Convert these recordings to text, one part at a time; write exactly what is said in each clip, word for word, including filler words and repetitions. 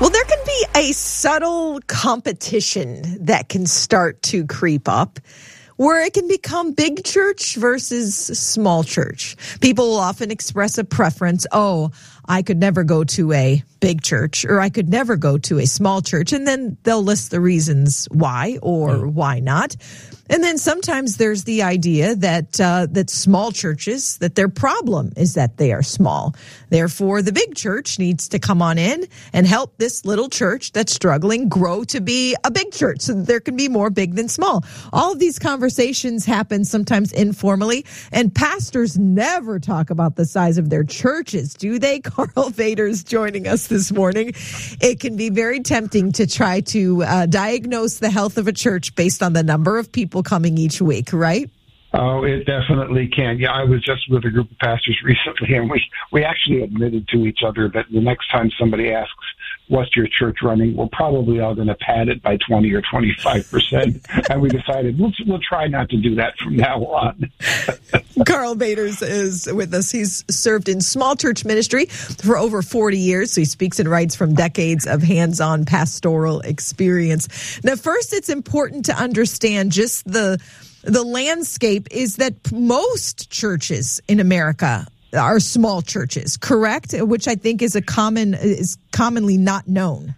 Well, there can be a subtle competition that can start to creep up, where it can become big church versus small church. People will often express a preference. Oh, I could never go to a big church, or I could never go to a small church. And then they'll list the reasons why or mm. why not. And then sometimes there's the idea that uh, that small churches, that their problem is that they are small. Therefore, the big church needs to come on in and help this little church that's struggling grow to be a big church so that there can be more big than small. All of these conversations happen sometimes informally, and pastors never talk about the size of their churches, do they? Karl Vaters joining us this morning. It can be very tempting to try to uh, diagnose the health of a church based on the number of people coming each week, right? Oh, it definitely can. Yeah, I was just with a group of pastors recently, and we, we actually admitted to each other that the next time somebody asks, what's your church running, we're probably all going to pad it by twenty or twenty-five percent. And we decided we'll, we'll try not to do that from now on. Karl Vaters is with us. He's served in small church ministry for over forty years. So he speaks and writes from decades of hands-on pastoral experience. Now, first, it's important to understand just the the landscape is that most churches in America are small churches, correct? Which I think is a common is commonly not known.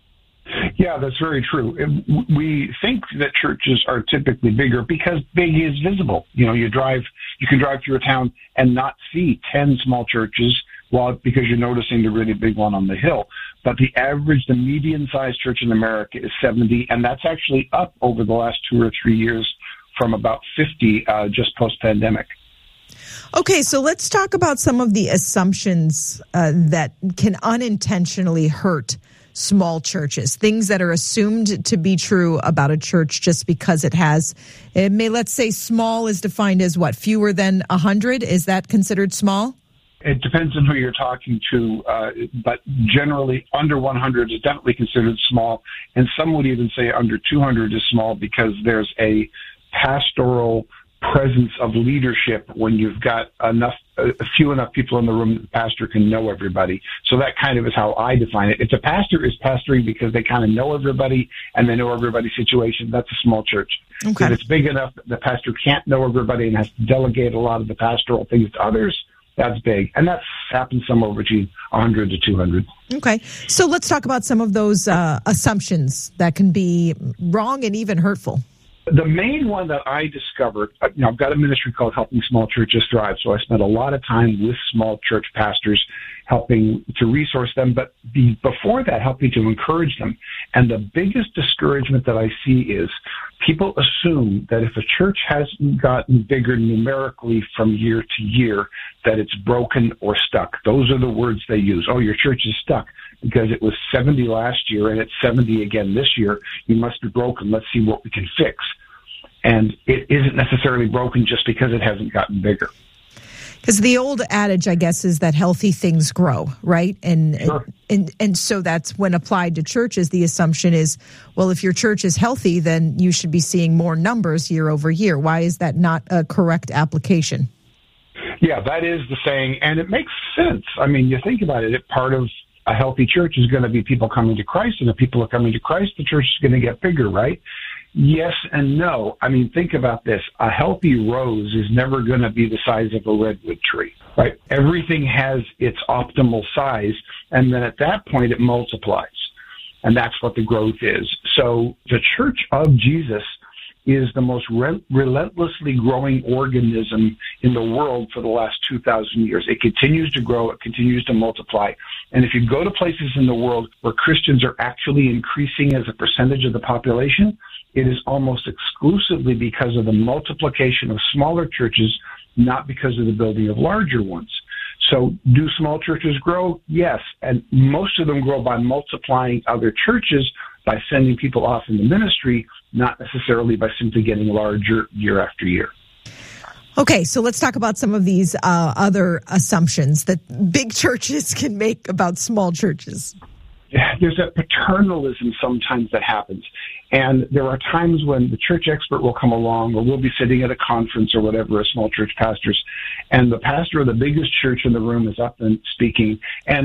Yeah, that's very true. We think that churches are typically bigger because big is visible. You know, you drive, you can drive through a town and not see ten small churches, well, because you're noticing the really big one on the hill. But the average, the median-sized church in America is seventy, and that's actually up over the last two or three years from about fifty uh, just post-pandemic. Okay, so let's talk about some of the assumptions uh, that can unintentionally hurt small churches, things that are assumed to be true about a church just because it has, it may, let's say small is defined as what, fewer than one hundred? Is that considered small? It depends on who you're talking to, uh, but generally under one hundred is definitely considered small, and some would even say under two hundred is small because there's a pastoral presence of leadership when you've got enough, a few enough people in the room that the pastor can know everybody. So that kind of is how I define it. If a pastor is pastoring because they kind of know everybody and they know everybody's situation, that's a small church. Okay. If it's big enough that the pastor can't know everybody and has to delegate a lot of the pastoral things to others, that's big. And that's happened somewhere between one hundred to two hundred. Okay. So let's talk about some of those uh, assumptions that can be wrong and even hurtful. The main one that I discovered, you know, I've got a ministry called Helping Small Churches Thrive, so I spent a lot of time with small church pastors helping to resource them, but be, before that, helping to encourage them. And the biggest discouragement that I see is people assume that if a church hasn't gotten bigger numerically from year to year, that it's broken or stuck. Those are the words they use. Oh, your church is stuck because it was seventy last year and it's seventy again this year. You must be broken. Let's see what we can fix. And it isn't necessarily broken just because it hasn't gotten bigger. Because the old adage, I guess, is that healthy things grow, right? And, sure. and and so that's when applied to churches, the assumption is, well, if your church is healthy, then you should be seeing more numbers year over year. Why is that not a correct application? Yeah, that is the saying, and it makes sense. I mean, you think about it, it part of a healthy church is going to be people coming to Christ, and if people are coming to Christ, the church is going to get bigger, right? Yes and no. I mean, think about this. A healthy rose is never going to be the size of a redwood tree, right? Everything has its optimal size, and then at that point it multiplies, and that's what the growth is. So the Church of Jesus is the most re- relentlessly growing organism in the world for the last two thousand years. It continues to grow. It continues to multiply. And if you go to places in the world where Christians are actually increasing as a percentage of the population, it is almost exclusively because of the multiplication of smaller churches, not because of the building of larger ones. So do small churches grow? Yes. And most of them grow by multiplying other churches, by sending people off in the ministry, not necessarily by simply getting larger year after year. Okay, so let's talk about some of these uh, other assumptions that big churches can make about small churches. There's a paternalism sometimes that happens. And there are times when the church expert will come along, or we'll be sitting at a conference or whatever, a small church pastors, and the pastor of the biggest church in the room is up and speaking. And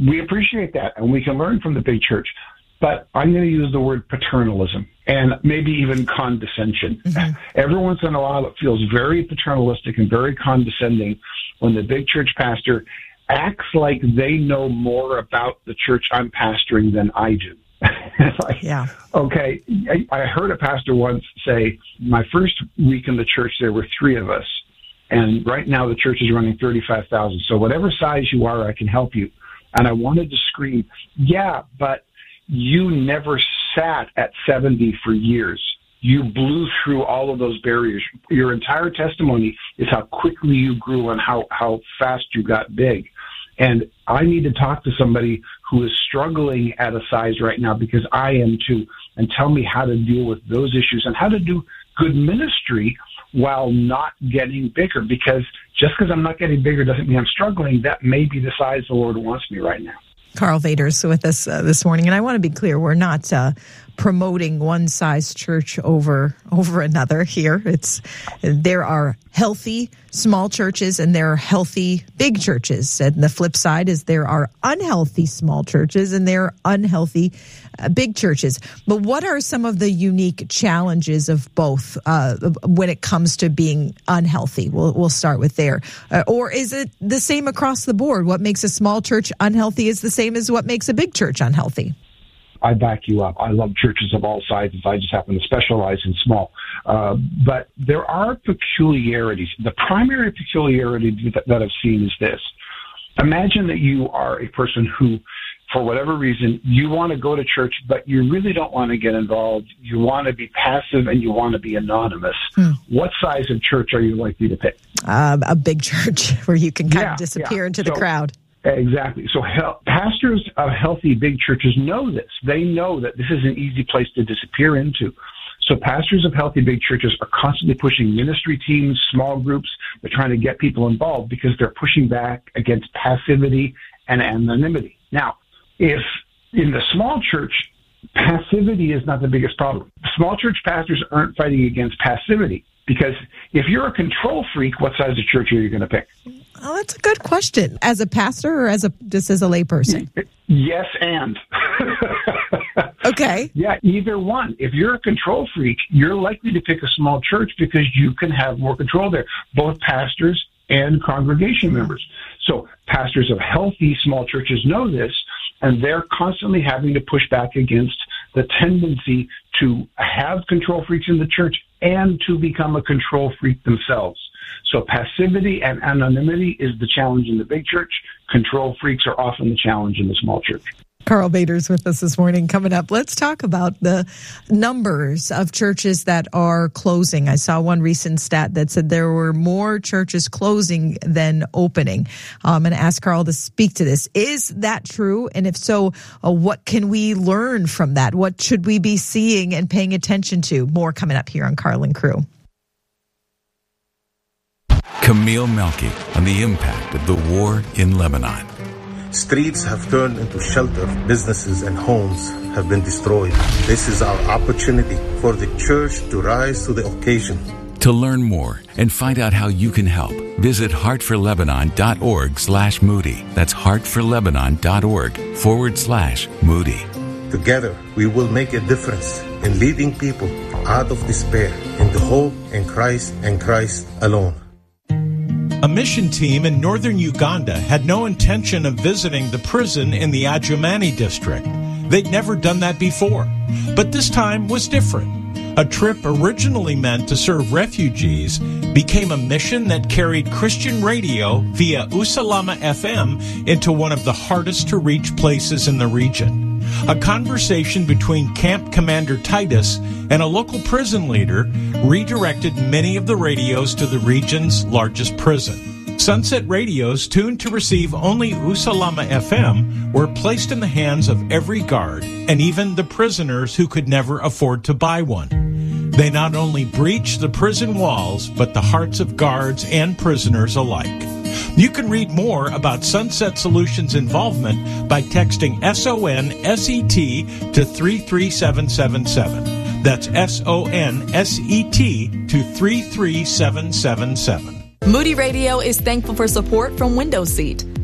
we appreciate that, and we can learn from the big church. But I'm going to use the word paternalism and maybe even condescension. Mm-hmm. Every once in a while, it feels very paternalistic and very condescending when the big church pastor acts like they know more about the church I'm pastoring than I do. Like, yeah. Okay, I, I heard a pastor once say, my first week in the church, there were three of us. And right now the church is running thirty-five thousand. So whatever size you are, I can help you. And I wanted to scream, yeah, but you never sat at seventy for years. You blew through all of those barriers. Your entire testimony is how quickly you grew and how, how fast you got big. And I need to talk to somebody who is struggling at a size right now, because I am too, and tell me how to deal with those issues and how to do good ministry while not getting bigger. Because just because I'm not getting bigger doesn't mean I'm struggling. That may be the size the Lord wants me right now. Carl Vader's with us uh, this morning, and I want to be clear: we're not uh, promoting one size church over over another here. It's there are healthy small churches and there are healthy big churches, and the flip side is there are unhealthy small churches and there are unhealthy uh, big churches. But what are some of the unique challenges of both uh, when it comes to being unhealthy? We'll we'll start with there, uh, or is it the same across the board? What makes a small church unhealthy is the same as what makes a big church unhealthy. I back you up. I love churches of all sizes. I just happen to specialize in small. Uh, but there are peculiarities. The primary peculiarity that, that I've seen is this. Imagine that you are a person who, for whatever reason, you want to go to church, but you really don't want to get involved. You want to be passive and you want to be anonymous. Hmm. What size of church are you likely to pick? Uh, a big church where you can kind yeah, of disappear yeah. into the so, crowd. Exactly. So he- pastors of healthy big churches know this. They know that this is an easy place to disappear into. So pastors of healthy big churches are constantly pushing ministry teams, small groups. They're trying to get people involved because they're pushing back against passivity and anonymity. Now, if in the small church, passivity is not the biggest problem. Small church pastors aren't fighting against passivity, because if you're a control freak, what size of church are you going to pick? Oh, that's a good question. As a pastor or as a just as a layperson? Yes, and. Okay. Yeah, either one. If you're a control freak, you're likely to pick a small church because you can have more control there, both pastors and congregation members. So pastors of healthy small churches know this, and they're constantly having to push back against the tendency to have control freaks in the church and to become a control freak themselves. So passivity and anonymity is the challenge in the big church. Control freaks are often the challenge in the small church. Carl Vader's with us this morning. Coming up, let's talk about the numbers of churches that are closing. I saw one recent stat that said there were more churches closing than opening. I'm going to ask Carl to speak to this. Is that true? And if so, uh, what can we learn from that? What should we be seeing and paying attention to? More coming up here on Carl and Crew. Camille Melky on the impact of the war in Lebanon. Streets have turned into shelter. Businesses and homes have been destroyed. This is our opportunity for the church to rise to the occasion. To learn more and find out how you can help, visit heartforlebanon.org slash Moody. That's heartforlebanon.org forward slash Moody. Together, we will make a difference in leading people out of despair into hope in Christ and Christ alone. A mission team in northern Uganda had no intention of visiting the prison in the Adjumani district. They'd never done that before. But this time was different. A trip originally meant to serve refugees became a mission that carried Christian radio via Usalama F M into one of the hardest to reach places in the region. A conversation between Camp Commander Titus and a local prison leader redirected many of the radios to the region's largest prison. Sunset radios tuned to receive only Usalama F M were placed in the hands of every guard and even the prisoners who could never afford to buy one. They not only breached the prison walls, but the hearts of guards and prisoners alike. You can read more about Sunset Solutions' involvement by texting S O N S E T to three three seven seven seven. That's S O N S E T to three three seven seven seven. Moody Radio is thankful for support from Window Seat,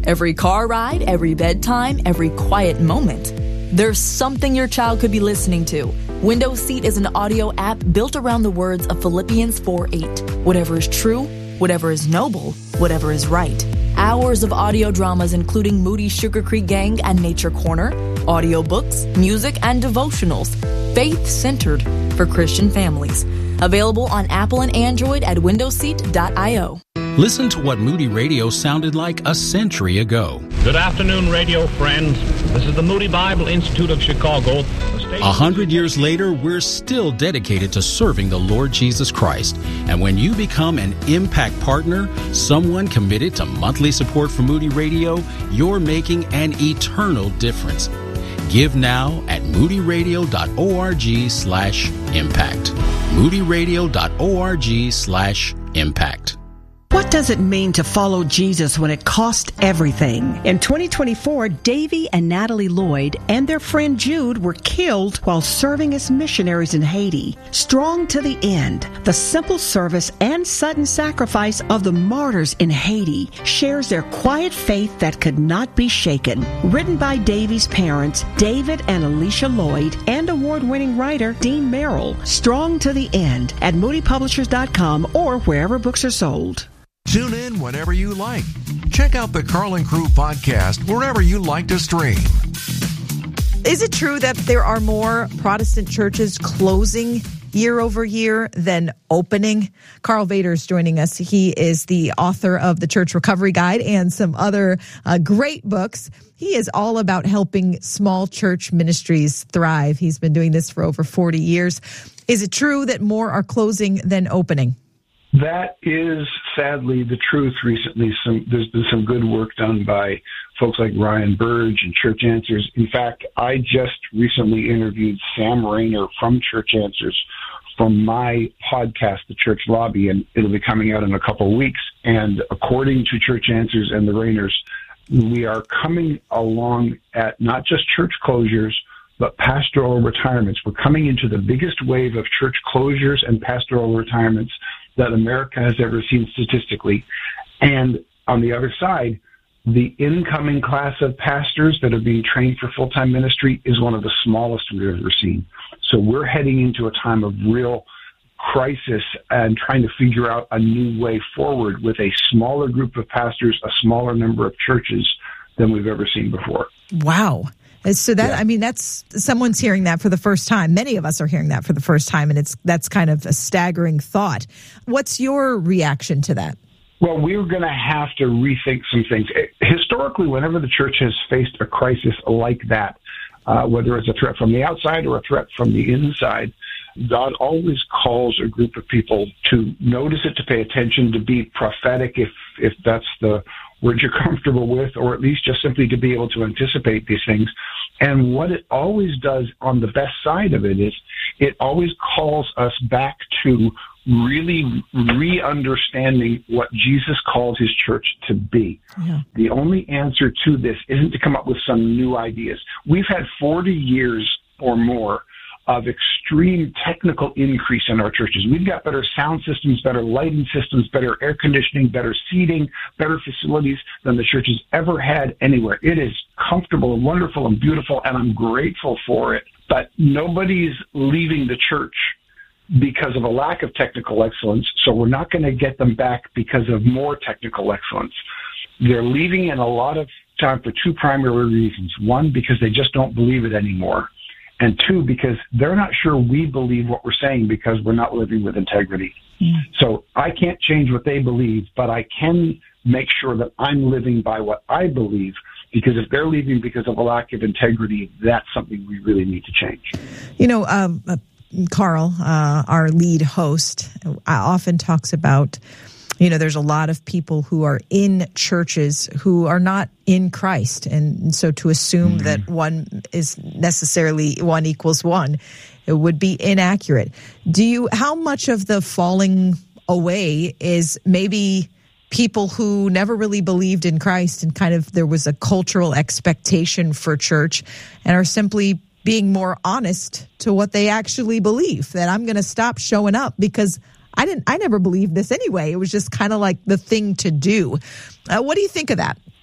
Every car ride, every bedtime, every quiet moment. There's something your child could be listening to. Windows Seat is an audio app built around the words of Philippians four eight. Whatever is true, whatever is noble, whatever is right. Hours of audio dramas including Moody's Sugar Creek Gang and Nature Corner, audiobooks, music, and devotionals. Faith-centered for Christian families. Available on Apple and Android at windows seat dot io. Listen to what Moody Radio sounded like a century ago. Good afternoon, radio friends. This is the Moody Bible Institute of Chicago. A hundred years later, we're still dedicated to serving the Lord Jesus Christ. And when you become an Impact Partner, someone committed to monthly support for Moody Radio, you're making an eternal difference. Give now at moodyradio.org slash impact. moodyradio.org slash impact. What does it mean to follow Jesus when it costs everything? In twenty twenty-four, Davy and Natalie Lloyd and their friend Jude were killed while serving as missionaries in Haiti. Strong to the end, the simple service and sudden sacrifice of the martyrs in Haiti shares their quiet faith that could not be shaken. Written by Davy's parents, David and Alicia Lloyd, and award-winning writer Dean Merrill. Strong to the end at moody publishers dot com or wherever books are sold. Tune in whenever you like. Check out the Carl and Crew podcast wherever you like to stream. Is it true that there are more Protestant churches closing year over year than opening? Karl Vader is joining us. He is the author of the Church Recovery Guide and some other uh, great books. He is all about helping small church ministries thrive. He's been doing this for over forty years. Is it true that more are closing than opening? That is sadly the truth. Recently, some, there's been some good work done by folks like Ryan Burge and Church Answers. In fact, I just recently interviewed Sam Rayner from Church Answers from my podcast, The Church Lobby, and it'll be coming out in a couple of weeks. And according to Church Answers and the Rayners, we are coming along at not just church closures, but pastoral retirements. We're coming into the biggest wave of church closures and pastoral retirements that America has ever seen statistically. And on the other side, the incoming class of pastors that are being trained for full-time ministry is one of the smallest we've ever seen. So we're heading into a time of real crisis and trying to figure out a new way forward with a smaller group of pastors, a smaller number of churches than we've ever seen before. Wow. So that, yeah. I mean, that's someone's hearing that for the first time. Many of us are hearing that for the first time, and it's that's kind of a staggering thought. What's your reaction to that? Well, we're going to have to rethink some things. Historically, whenever the church has faced a crisis like that, uh, whether it's a threat from the outside or a threat from the inside, God always calls a group of people to notice it, to pay attention, to be prophetic if if that's the word you're comfortable with, or at least just simply to be able to anticipate these things. And what it always does on the best side of it is it always calls us back to really re-understanding what Jesus called his church to be. Yeah. The only answer to this isn't to come up with some new ideas. We've had forty years or more of extreme technical increase in our churches. We've got better sound systems, better lighting systems, better air conditioning, better seating, better facilities than the church has ever had anywhere. It is comfortable and wonderful and beautiful, and I'm grateful for it. But nobody's leaving the church because of a lack of technical excellence, so we're not going to get them back because of more technical excellence. They're leaving in a lot of time for two primary reasons. One, because they just don't believe it anymore. And two, because they're not sure we believe what we're saying because we're not living with integrity. Mm. So I can't change what they believe, but I can make sure that I'm living by what I believe, because if they're leaving because of a lack of integrity, that's something we really need to change. You know, um, uh, Karl, uh, our lead host, often talks about, you know, there's a lot of people who are in churches who are not in Christ. And so to assume mm-hmm. that one is necessarily one equals one, it would be inaccurate. Do you, how much of the falling away is maybe people who never really believed in Christ and kind of there was a cultural expectation for church and are simply being more honest to what they actually believe, that I'm going to stop showing up because I didn't. I never believed this anyway. It was just kind of like the thing to do. Uh, what do you think of that?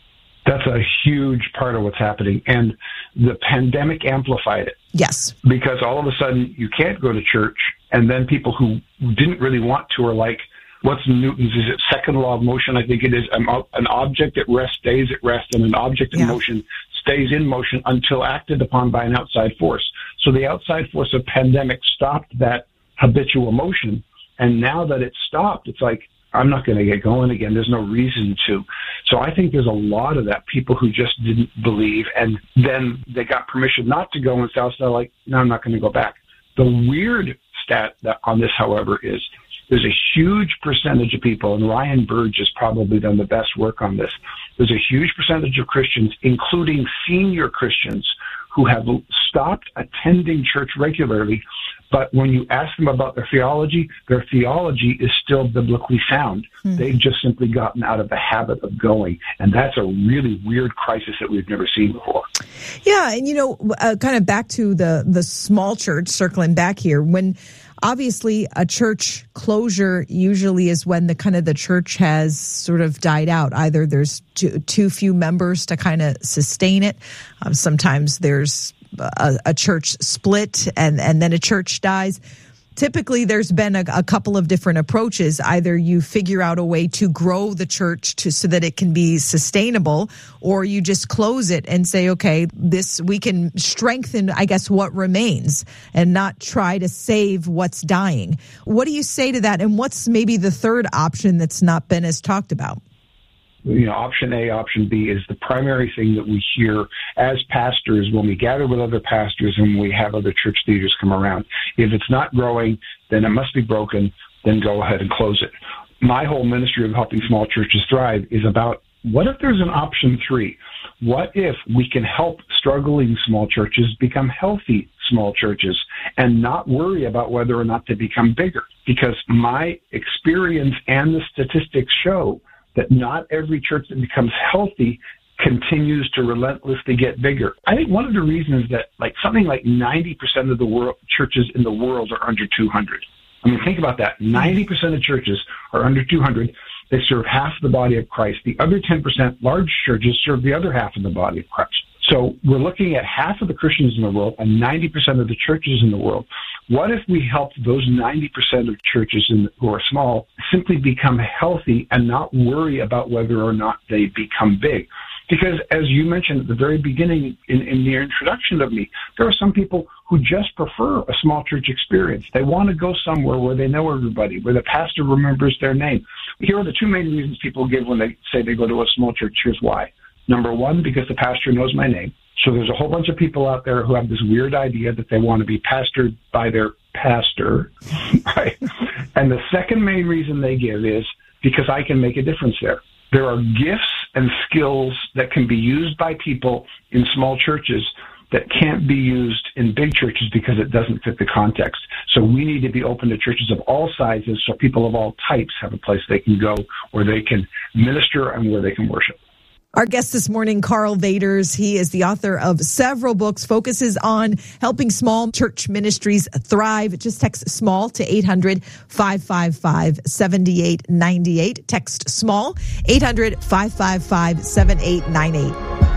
That's a huge part of what's happening. And the pandemic amplified it. Yes. Because all of a sudden you can't go to church, and then people who didn't really want to are like, what's Newton's, is it second law of motion? I think it is. An object at rest stays at rest, and an object in yeah. motion stays in motion until acted upon by an outside force. So the outside force of pandemic stopped that habitual motion. And now that it's stopped, it's like, I'm not going to get going again. There's no reason to. So I think there's a lot of that, people who just didn't believe, and then they got permission not to go, and so they're like, no, I'm not going to go back. The weird stat that on this, however, is there's a huge percentage of people, and Ryan Burge has probably done the best work on this. There's a huge percentage of Christians, including senior Christians, who have stopped attending church regularly. But when you ask them about their theology, their theology is still biblically sound. Mm. They've just simply gotten out of the habit of going. And that's a really weird crisis that we've never seen before. Yeah. And, you know, uh, kind of back to the, the small church, circling back here, when obviously a church closure usually is when the kind of the church has sort of died out. Either there's too, too few members to kind of sustain it. Um, sometimes there's A, a church split and, and then a church dies. Typically, there's been a, a couple of different approaches. Either you figure out a way to grow the church to so that it can be sustainable, or you just close it and say, okay, this we can strengthen, I guess, what remains and not try to save what's dying. What do you say to that? And what's maybe the third option that's not been as talked about? You know, option A, option B is the primary thing that we hear as pastors when we gather with other pastors and we have other church leaders come around. If it's not growing, then it must be broken, then go ahead and close it. My whole ministry of helping small churches thrive is about, what if there's an option three? What if we can help struggling small churches become healthy small churches and not worry about whether or not they become bigger? Because my experience and the statistics show that not every church that becomes healthy continues to relentlessly get bigger. I think one of the reasons is that like something like ninety percent of the world churches in the world are under two hundred. I mean, think about that. ninety percent of churches are under two hundred. They serve half the body of Christ. The other ten percent large churches serve the other half of the body of Christ. So we're looking at half of the Christians in the world and ninety percent of the churches in the world. What if we helped those ninety percent of churches in, who are small simply become healthy and not worry about whether or not they become big? Because as you mentioned at the very beginning in, in the introduction of me, there are some people who just prefer a small church experience. They want to go somewhere where they know everybody, where the pastor remembers their name. Here are the two main reasons people give when they say they go to a small church. Here's why. Number one, because the pastor knows my name. So there's a whole bunch of people out there who have this weird idea that they want to be pastored by their pastor, right? And the second main reason they give is because I can make a difference there. There are gifts and skills that can be used by people in small churches that can't be used in big churches because it doesn't fit the context. So we need to be open to churches of all sizes so people of all types have a place they can go where they can minister and where they can worship. Our guest this morning, Karl Vaters, he is the author of several books, focuses on helping small church ministries thrive. Just text SMALL to eight hundred, five five five, seven eight nine eight. Text SMALL, eight hundred, five five five, seven eight nine eight.